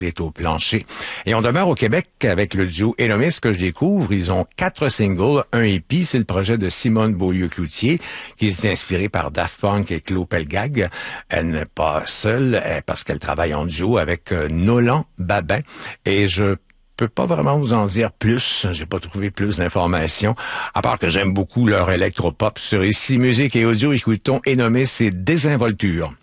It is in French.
est au plancher. Et on demeure au Québec avec le duo Enomis que je découvre. Ils ont 4 singles, un EP, c'est le projet de Simone Beaulieu-Cloutier, qui est inspiré par Daft Punk et Claude Pelgag. Elle n'est pas seule parce qu'elle travaille en duo avec Nolan Babin. Et je peux pas vraiment vous en dire plus. J'ai pas trouvé plus d'informations. À part que j'aime beaucoup leur électropop. Sur Ici Musique et Audio, écoutons Enomis et Désinvolture.